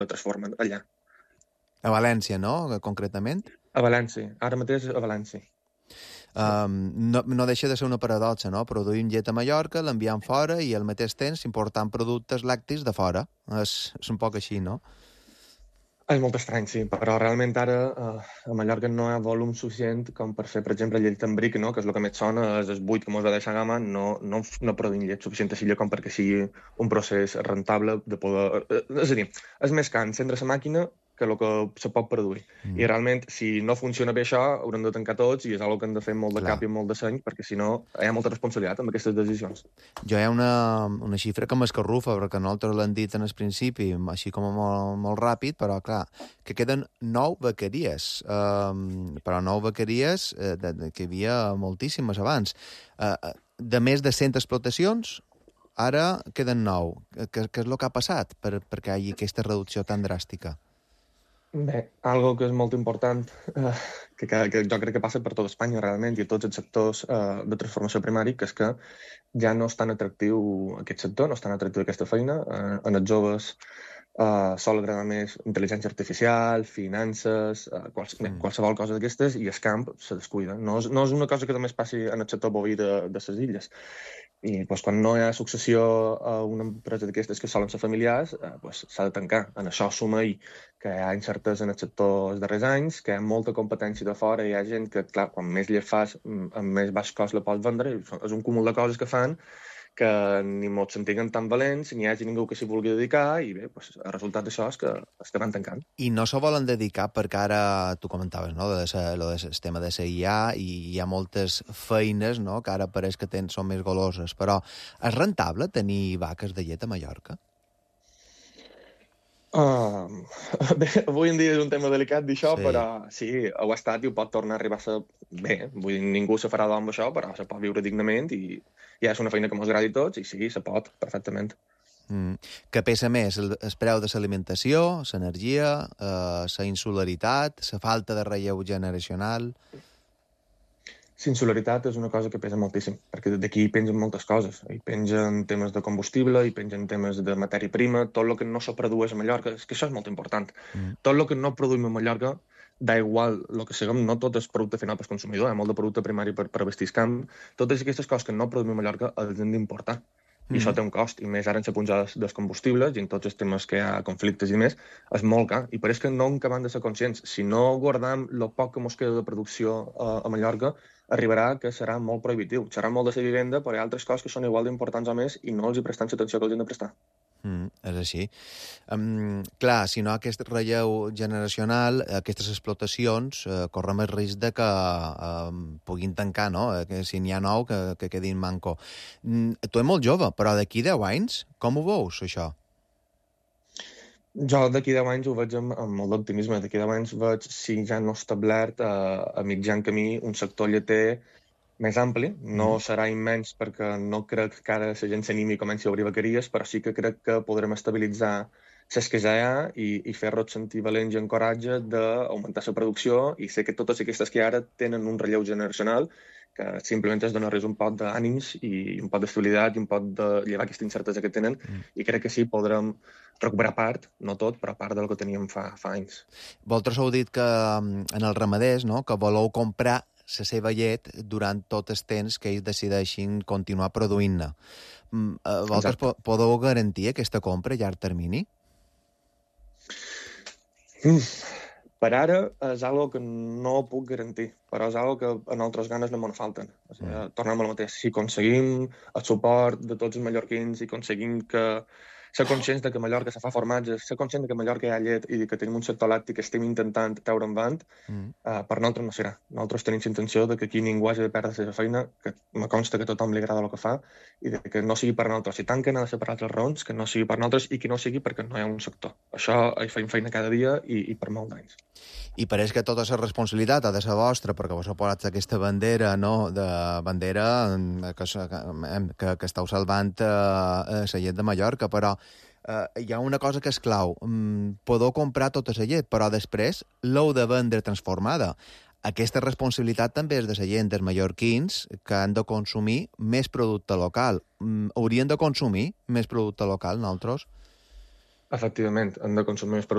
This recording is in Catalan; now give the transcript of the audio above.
transformen allà. A València, no?, concretament? A València, ara mateix a València. Sí. No deixa de ser una paradoxa, no? Produïm llet a Mallorca, l'enviem fora i al mateix temps important productes lactis de fora. És un poc així, no? És molt estrany, sí, però realment ara a Mallorca no hi ha volum suficient com per fer, per exemple, llet en bric, no? Que és el que més sona, és el buit que mos va deixar Gama, no produïm llet suficient així com perquè sigui un procés rentable de poder... és a dir, és més car encendre la màquina que el que se pot produir. I realment, si no funciona bé això, haurem de tancar tots i és una que hem de fer molt de cap i molt de seny, perquè si no hi ha molta responsabilitat amb aquestes decisions. Jo hi ha una xifra que m'escarrufa, perquè nosaltres l'hem dit en el principi, així com molt ràpid, però clar, que queden 9 bequeries, però 9 bequeries que hi havia moltíssimes abans. De més de 100 explotacions, ara queden 9. Què és el que ha passat perquè hi hagi aquesta reducció tan dràstica? Bé, algo que és molt important, que jo crec que passa per tot Espanya realment i a tots els sectors de transformació primari, que és que ja no és tan atractiu aquest sector, no és tan atractiu aquesta feina. En els joves sol agradar més intel·ligència artificial, finances, qualsevol cosa d'aquestes, i el camp se descuida. No és una cosa que només passi en el sector boví de les illes. I doncs, quan no hi ha successió a una empresa d'aquestes que solen ser familiars, s'ha de tancar. En això suma que hi ha incertesa en el sector els darrers anys, que hi ha molta competència de fora, hi ha gent que, clar, quan més llet fas, amb més baix cost la pots vendre, és un cúmul de coses que fan que ni mos sentiguen tan valents, ni hi hagi ningú que s'hi vulgui dedicar, i bé, el resultat d'això és que van tancant. I no se volen dedicar perquè ara, tu comentaves, no?, el tema de la IA, i hi ha moltes feines, no?, que ara pareix que són més goloses, però és rentable tenir vaques de llet a Mallorca? Bé, avui en dia és un tema delicat d'això, Sí. però sí, ho ha estat i ho pot tornar a arribar a ser bé. Vull dir, ningú se farà d'home amb això, però se pot viure dignament i ja és una feina que mos agradi a tots i sí, se pot, perfectament. Que pesa més el preu de l'alimentació, l'energia, la insularitat, la falta de relleu generacional? Insularitat és una cosa que pesa moltíssim, perquè d'aquí pengen moltes coses. Hi pengen temes de combustible, hi pengen temes de matèria prima, tot el que no se produeix a Mallorca, és que això és molt important. Tot el que no produïm a Mallorca, da igual el que siguem, no tot és producte final per consumidor, hi ha molt de producte primari per vestir el camp. Totes aquestes coses que no produïm a Mallorca les hem d'importar. I això té un cost, i més ara en la pujada dels combustibles i en tots els temes que hi ha conflictes i més, és molt car. I pareix que no en acabem de ser conscients. Si no guardam el poc que ens queda de producció a Mallorca, arribarà que serà molt prohibitiu. Serà molt de la vivenda, però hi ha altres coses que són igual d'importants o més i no els hi prestem l'atenció que els hem de prestar. És així. Clar, si no aquest relleu generacional, aquestes explotacions correm el risc de que puguin tancar, no? Que si n'hi ha 9, que quedin manco. Tu ets molt jove, però d'aquí 10 anys, com ho veus, això? Jo d'aquí 10 anys ho veig amb molt d'optimisme. D'aquí 10 anys veig si ja no establert a mitjan camí un sector lleter més ampli. No serà immens perquè no crec que ara la gent s'animi i comenci a obrir bequeries, però sí que crec que podrem estabilitzar les que ja hi ha i fer-los sentir valents i amb coratge d'augmentar la producció i sé que totes aquestes que ara tenen un relleu generacional que simplement es dona res un pot d'ànims i un pot d'estabilitat i un pot de llevar aquesta incertesa que tenen i crec que sí podrem recuperar part, no tot, però part del que teníem fa anys. Vosaltres heu dit que en els ramaders, no?, que voleu comprar la seva llet durant tot el temps que ells decideixin continuar produint-ne. Vosaltres podeu garantir aquesta compra a llarg termini? Per ara és algo que no puc garantir, però és algo que a nosaltres ganes no me'n falten. O sigui, tornem al mateix. Si aconseguim el suport de tots els mallorquins i aconseguim que ser conscients de que a Mallorca se fa formatges, ser conscients de que a Mallorca hi ha llet i que tenim un sector làctic que estem intentant treure en vant, per nosaltres no serà. Nosaltres tenim la intenció de que aquí ningú hagi de perdre la seva feina, que me consta que a tothom li agrada el que fa, i de que no sigui per nosaltres. Si tanquen ha de ser per altres raons, que no sigui per nosaltres i que no sigui perquè no hi ha un sector. Això hi fem feina cada dia i per molt d'anys. I pareix que tota la responsabilitat ha de ser vostra, perquè vos ha posat aquesta bandera, no?, de bandera que esteu salvant la llet de Mallorca, però hi ha una cosa que és clau. Podeu comprar tota la llet, però després l'heu de vendre transformada. Aquesta responsabilitat també és de la gent, dels mallorquins, que han de consumir més producte local. Haurien de consumir més producte local, nosaltres? Efectivament, hem de consumir més producte